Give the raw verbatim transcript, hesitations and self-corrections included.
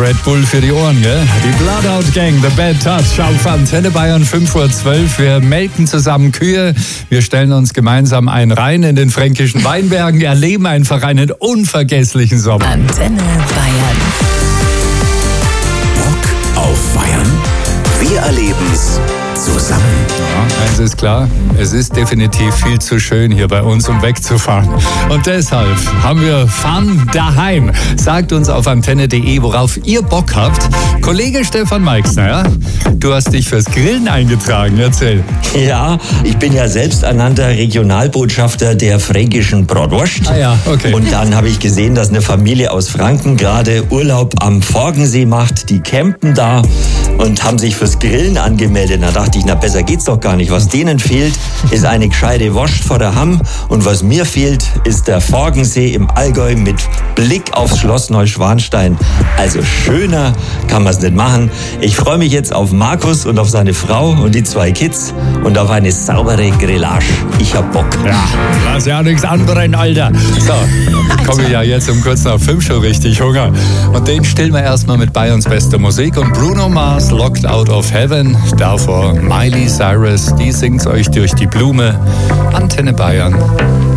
Red Bull für die Ohren, gell? Die Bloodout Gang, The Bad Touch auf Antenne Bayern fünf Uhr zwölf. Wir melken zusammen Kühe, wir stellen uns gemeinsam ein rein in den fränkischen Weinbergen, erleben einfach einen unvergesslichen Sommer. Antenne Bayern. Bock auf Feiern? Wir erleben's zusammen. Ja, eins ist klar, es ist definitiv viel zu schön hier bei uns, um wegzufahren. Und deshalb haben wir Fun daheim. Sagt uns auf antenne punkt de, worauf ihr Bock habt. Kollege Stefan Meixner, ja? Du hast dich fürs Grillen eingetragen, erzähl. Ja, ich bin ja selbsternannter Regionalbotschafter der fränkischen Bratwurst. Ah ja, okay. Und dann habe ich gesehen, dass eine Familie aus Franken gerade Urlaub am Forgensee macht. Die campen da und haben sich fürs Grillen angemeldet. Da dachte ich, na besser geht's doch gar nicht. Was denen fehlt, ist eine gescheite Wurst vor der Hamm. Und was mir fehlt, ist der Forgensee im Allgäu mit Blick aufs Schloss Neuschwanstein. Also schöner kann man es nicht machen. Ich freue mich jetzt auf Markus und auf seine Frau und die zwei Kids und auf eine saubere Grillage. Ich hab Bock. Ja, lass ja nichts anbrennen, Alter. So, komme ich ja jetzt um kurz nach fünf schon richtig Hunger. Und den stillen wir erstmal mit Bayerns bester Musik und Bruno Mars, Locked Out of Heaven. Davor Miley Cyrus, die singt's euch durch die Blume. Antenne Bayern.